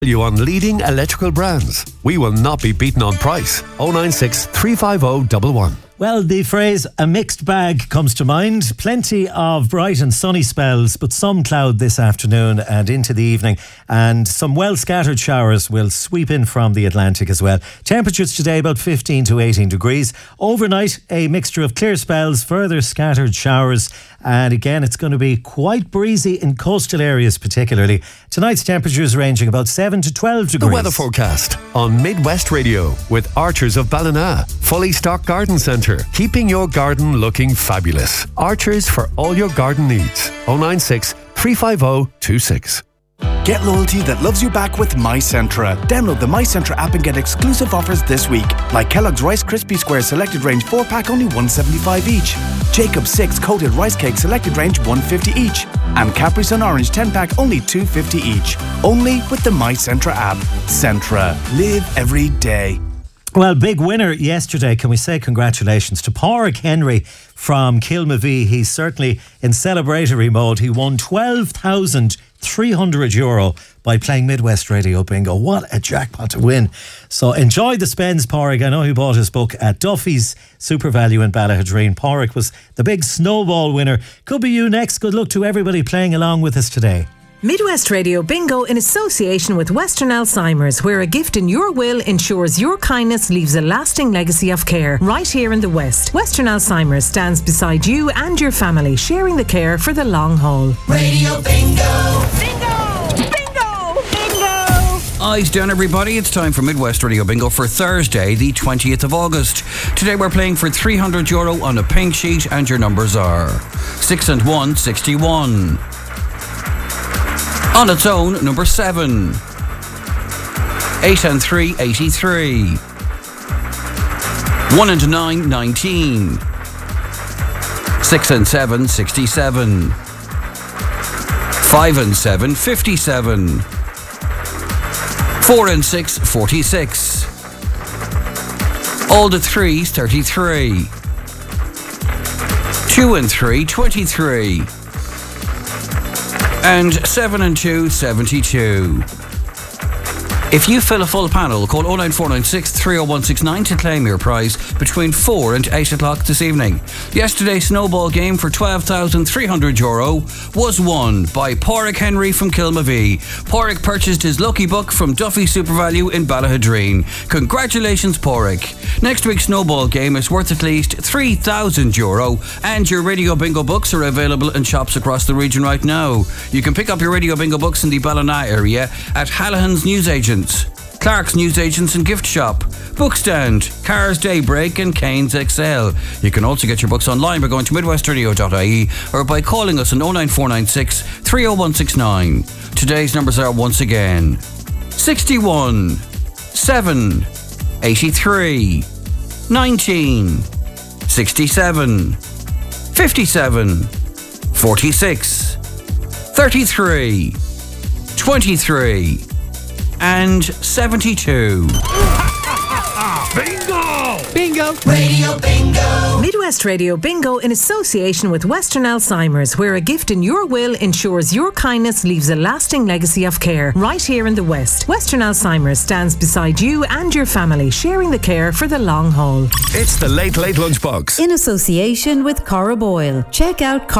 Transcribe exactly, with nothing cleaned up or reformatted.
You on leading electrical brands. We will not be beaten on price. oh nine six, three five oh, one one. Well, the phrase a mixed bag comes to mind. Plenty of bright and sunny spells, but some cloud this afternoon and into the evening. And some well scattered showers will sweep in from the Atlantic as well. Temperatures today about fifteen to eighteen degrees. Overnight, a mixture of clear spells, further scattered showers. And again, it's going to be quite breezy in coastal areas particularly. Tonight's temperatures ranging about seven to twelve degrees. The weather forecast on Midwest Radio with Archers of Ballina. Fully stocked garden centre, keeping your garden looking fabulous. Archers for all your garden needs. oh nine six, three five oh, two six. Get loyalty that loves you back with MyCentra. Download the MyCentra app and get exclusive offers this week. Like Kellogg's Rice Krispie Square Selected Range four pack only one seventy-five each. Jacob's six Coated Rice Cake Selected Range one fifty each. And Capri Sun Orange ten pack only two fifty each. Only with the MyCentra app. Centra. Live every day. Well, big winner yesterday. Can we say congratulations to Pádraig Henry from Kilmavie? He's certainly in celebratory mode. He won twelve thousand three hundred euro by playing Midwest Radio Bingo. What a jackpot to win. So enjoy the spends, Pádraig. I know he bought his book at Duffy's Super Value in Ballahadreen. Pádraig was the big snowball winner. Could be you next. Good luck to everybody playing along with us today. Midwest Radio Bingo in association with Western Alzheimer's, where a gift in your will ensures your kindness leaves a lasting legacy of care. Right here in the West, Western Alzheimer's stands beside you and your family, sharing the care for the long haul. Radio Bingo! Bingo! Bingo! Bingo! Eyes down, everybody. It's time for Midwest Radio Bingo for Thursday, the twentieth of August. Today we're playing for three hundred euro on a pink sheet, and your numbers are six and one, sixty-one. On its own, number seven. Eight and three, eighty-three. One and nine, nineteen. Six and seven, sixty-seven. Five and seven, fifty-seven. Four and six, forty-six. All the threes, thirty-three. Two and three, twenty-three. And seven and two, seventy-two. If you fill a full panel, call oh nine four nine six, three oh one six nine to claim your prize between four and eight o'clock this evening. Yesterday's snowball game for twelve thousand three hundred euro was won by Pádraig Henry from Kilmavie. Pádraig purchased his lucky book from Duffy Super Value in Ballahadreen. Congratulations, Pádraig. Next week's snowball game is worth at least three thousand euro, and your Radio Bingo books are available in shops across the region right now. You can pick up your Radio Bingo books in the Ballina area at Hallahan's Newsagents, Clark's Newsagents and Gift Shop, Bookstand, Cars Daybreak and Canes X L. You can also get your books online by going to midwest radio dot I E or by calling us on oh nine four nine six, three oh one six nine. Today's numbers are once again sixty-one, seven, eighty-three, nineteen, sixty-seven, fifty-seven, forty-six, thirty-three, twenty-three, and seventy-two. Bingo! Bingo! Radio Bingo! Midwest Radio Bingo in association with Western Alzheimer's, where a gift in your will ensures your kindness leaves a lasting legacy of care. Right here in the West, Western Alzheimer's stands beside you and your family, sharing the care for the long haul. It's the Late Late Lunchbox in association with Cora Boyle. Check out